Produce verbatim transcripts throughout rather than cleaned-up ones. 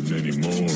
many more.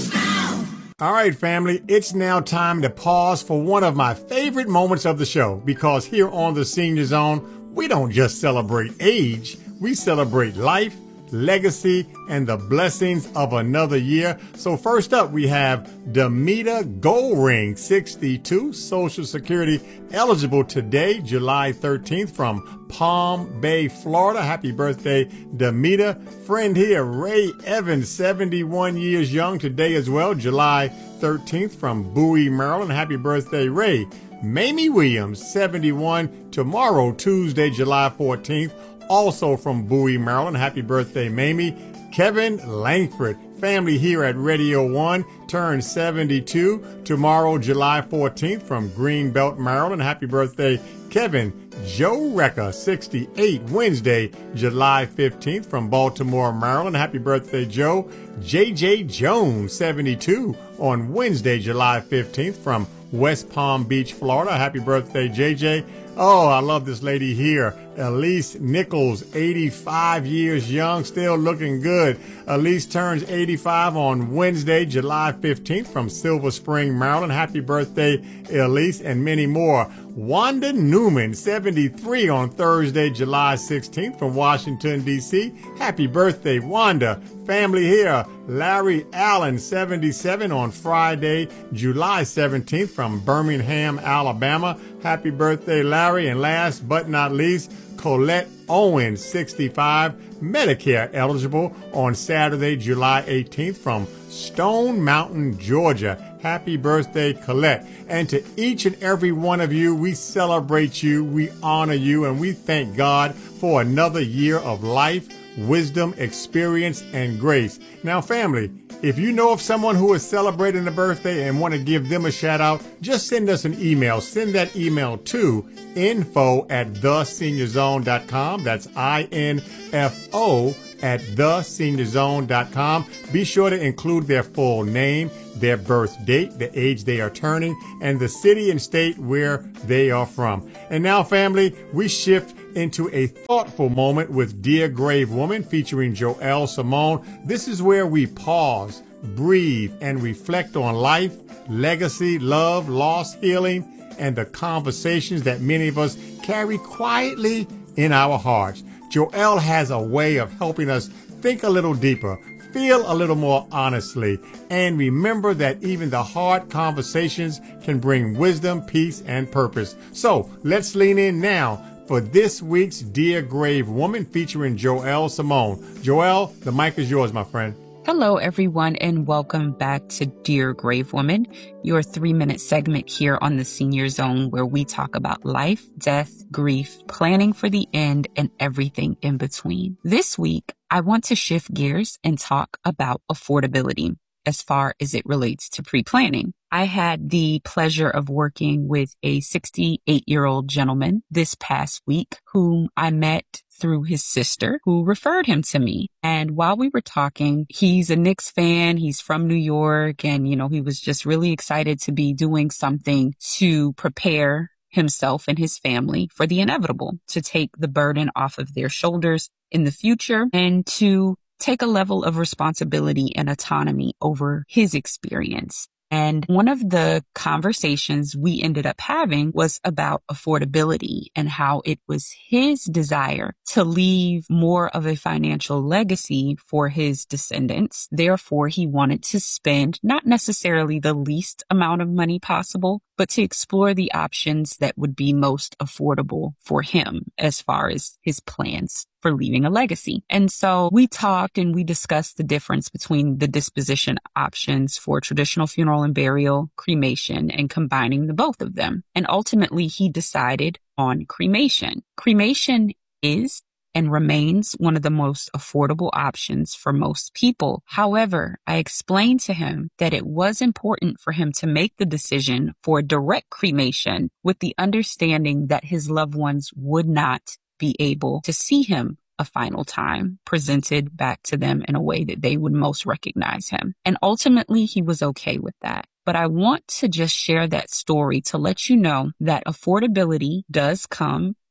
All right, family, it's now time to pause for one of my favorite moments of the show, because here on the Senior Zone, we don't just celebrate age, we celebrate life, legacy, and the blessings of another year. So first up, we have Demita Goldring, sixty-two, Social Security eligible today, July thirteenth, from Palm Bay, Florida. Happy birthday, Demita. Friend here, Ray Evans, seventy-one years young today as well, July thirteenth, from Bowie, Maryland. Happy birthday, Ray. Mamie Williams, seventy-one, tomorrow, Tuesday, July fourteenth, also from Bowie, Maryland. Happy birthday, Mamie. Kevin Langford, family here at Radio One, turns seventy-two tomorrow, July fourteenth, from Greenbelt, Maryland. Happy birthday, Kevin. Joe Recca, sixty-eight, Wednesday, July fifteenth, from Baltimore, Maryland. Happy birthday, Joe. J J Jones, seventy-two, on Wednesday, July fifteenth, from West Palm Beach, Florida. Happy birthday, J J. Oh, I love this lady here. Elise Nichols, eighty-five years young, still looking good. Elise turns eighty-five on Wednesday, July fifteenth, from Silver Spring, Maryland. Happy birthday, Elise, and many more. Wanda Newman, seventy-three, on Thursday, July sixteenth, from Washington, D C Happy birthday, Wanda. Family here, Larry Allen, seventy-seven, on Friday, July seventeenth, from Birmingham, Alabama. Happy birthday, Larry. And last but not least, Colette Owens, sixty-five, Medicare eligible, on Saturday, July eighteenth, from Stone Mountain, Georgia. Happy birthday, Colette. And to each and every one of you, we celebrate you, we honor you, and we thank God for another year of life, wisdom, experience, and grace. Now, family, if you know of someone who is celebrating a birthday and want to give them a shout out, just send us an email. Send that email to info at the senior zone dot com. That's I N F O at the senior zone dot com. Be sure to include their full name, their birth date, the age they are turning, and the city and state where they are from. And now, family, we shift into a thoughtful moment with Dear Grave Woman, featuring Joelle Simone. This is where we pause, breathe, and reflect on life, legacy, love, loss, healing, and the conversations that many of us carry quietly in our hearts. Joelle has a way of helping us think a little deeper, feel a little more honestly, and remember that even the hard conversations can bring wisdom, peace, and purpose. So let's lean in now for this week's Dear Grave Woman, featuring Joelle Simone. Joelle, the mic is yours, my friend. Hello, everyone, and welcome back to Dear Grave Woman, your three-minute segment here on the Senior Zone, where we talk about life, death, grief, planning for the end, and everything in between. This week, I want to shift gears and talk about affordability as far as it relates to pre-planning. I had the pleasure of working with a sixty-eight-year-old gentleman this past week whom I met through his sister, who referred him to me. And while we were talking, he's a Knicks fan. He's from New York. And, you know, he was just really excited to be doing something to prepare himself and his family for the inevitable, to take the burden off of their shoulders in the future and to take a level of responsibility and autonomy over his experience. And one of the conversations we ended up having was about affordability and how it was his desire to leave more of a financial legacy for his descendants. Therefore, he wanted to spend not necessarily the least amount of money possible, but to explore the options that would be most affordable for him as far as his plans for leaving a legacy. And so we talked and we discussed the difference between the disposition options for traditional funeral and burial, cremation, and combining the both of them. And ultimately, he decided on cremation. Cremation is and remains one of the most affordable options for most people. However, I explained to him that it was important for him to make the decision for direct cremation with the understanding that his loved ones would not be able to see him a final time, presented back to them in a way that they would most recognize him. And ultimately, he was okay with that. But I want to just share that story to let you know that affordability does come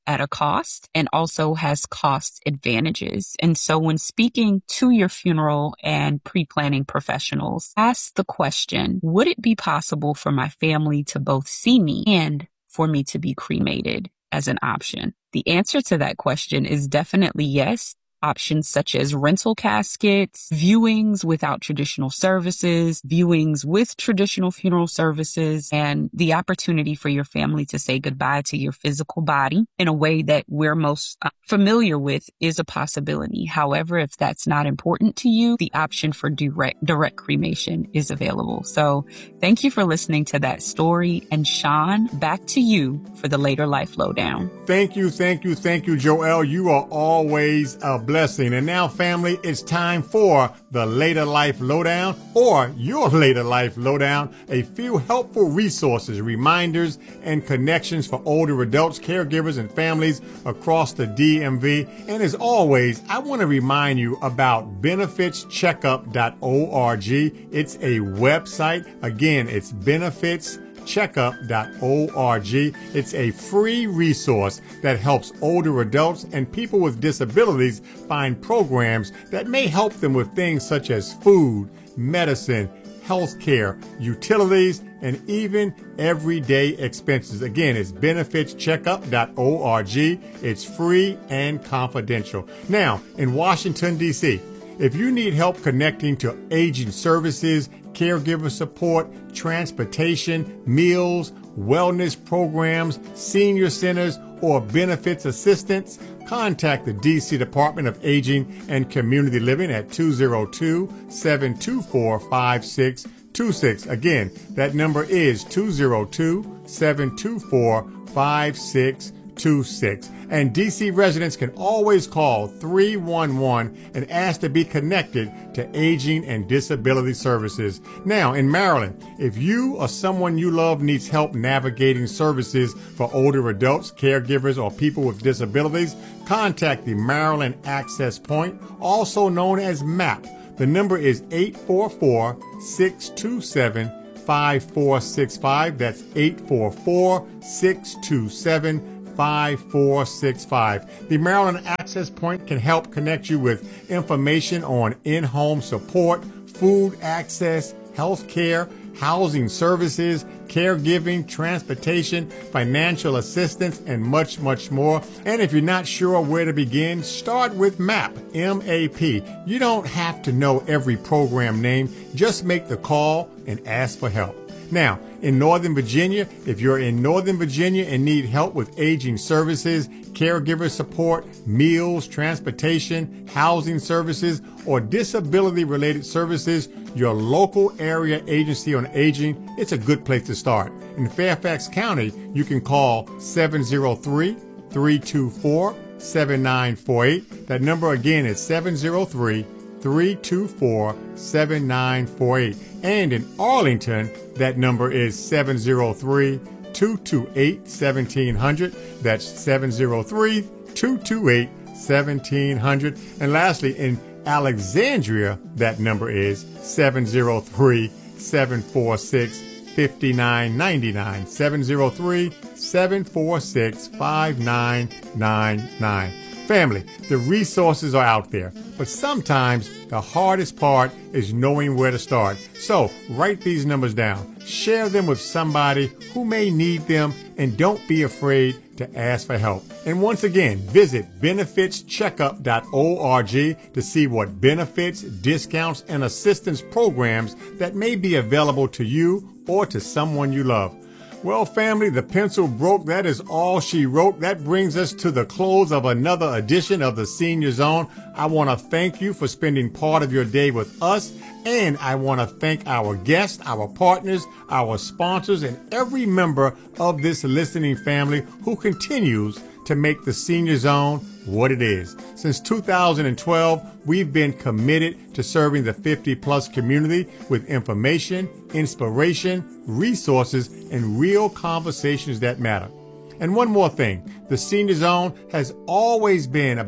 at a cost and also has cost advantages. And so when speaking to your funeral and pre-planning professionals, ask the question, would it be possible for my family to both see me and for me to be cremated as an option? The answer to that question is definitely yes. Options such as rental caskets, viewings without traditional services, viewings with traditional funeral services, and the opportunity for your family to say goodbye to your physical body in a way that we're most familiar with is a possibility. However, if that's not important to you, the option for direct, direct cremation is available. So thank you for listening to that story. And Sean, back to you for the Later Life Lowdown. Thank you, thank you, thank you, Joelle. You are always a blessing. And now, family, it's time for the Later Life Lowdown, or your Later Life Lowdown, a few helpful resources, reminders, and connections for older adults, caregivers, and families across the D M V. And as always, I want to remind you about benefits checkup dot org. It's a website. Again, it's benefits checkup dot org. It's a free resource that helps older adults and people with disabilities find programs that may help them with things such as food, medicine, healthcare, utilities, and even everyday expenses. Again, it's benefits checkup dot org. It's free and confidential. Now, in Washington, D C, if you need help connecting to aging services, caregiver support, transportation, meals, wellness programs, senior centers, or benefits assistance, contact the D C Department of Aging and Community Living at two oh two, seven two four, five six two six. Again, that number is two oh two, seven two four, five six two six. And D C residents can always call three one one and ask to be connected to Aging and Disability Services. Now, in Maryland, if you or someone you love needs help navigating services for older adults, caregivers, or people with disabilities, contact the Maryland Access Point, also known as MAP. The number is eight four four, six two seven, five four six five. That's eight four four, six two seven, five four six five. The Maryland Access Point can help connect you with information on in-home support, food access, health care, housing services, caregiving, transportation, financial assistance, and much, much more. And if you're not sure where to begin, start with MAP, M A P. You don't have to know every program name. Just make the call and ask for help. Now, in Northern Virginia, if you're in Northern Virginia and need help with aging services, caregiver support, meals, transportation, housing services, or disability-related services, your local area agency on aging, it's a good place to start. In Fairfax County, you can call seven oh three, three two four, seven nine four eight. That number again is seven oh three, three two four, seven nine four eight. And in Arlington, that number is seven oh three, two two eight, one seven zero zero. That's seven oh three, two two eight, one seven zero zero. And lastly, in Alexandria, that number is seven oh three, seven four six, five nine nine nine. seven oh three, seven four six, five nine nine nine. Family, the resources are out there, but sometimes the hardest part is knowing where to start. So write these numbers down, share them with somebody who may need them, and don't be afraid to ask for help. And once again, visit benefits checkup dot org to see what benefits, discounts, and assistance programs that may be available to you or to someone you love. Well, family, the pencil broke. That is all she wrote. That brings us to the close of another edition of the Senior Zone. I want to thank you for spending part of your day with us. And I want to thank our guests, our partners, our sponsors, and every member of this listening family who continues to make the Senior Zone what it is. Since two thousand twelve, we've been committed to serving the fifty plus community with information, inspiration, resources, and real conversations that matter. And one more thing, the Senior Zone has always been about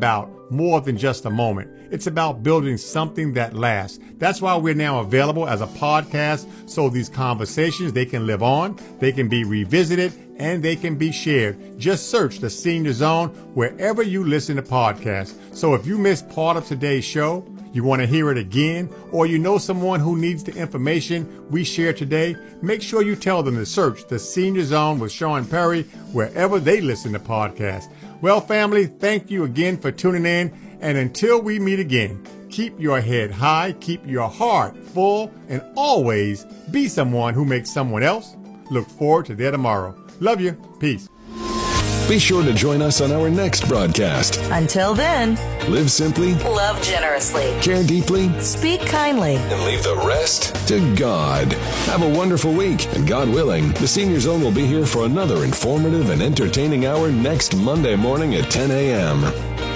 more than just a moment. It's about building something that lasts. That's why we're now available as a podcast, so these conversations, they can live on, they can be revisited, and they can be shared. Just search the Senior Zone wherever you listen to podcasts. So if you missed part of today's show, you want to hear it again, or you know someone who needs the information we share today, make sure you tell them to search the Senior Zone with Sean Perry wherever they listen to podcasts. Well, family, thank you again for tuning in. And until we meet again, keep your head high, keep your heart full, and always be someone who makes someone else look forward to their tomorrow. Love you. Peace. Be sure to join us on our next broadcast. Until then, live simply, love generously, care deeply, speak kindly, and leave the rest to God. Have a wonderful week, and God willing, the Senior Zone will be here for another informative and entertaining hour next Monday morning at ten a.m.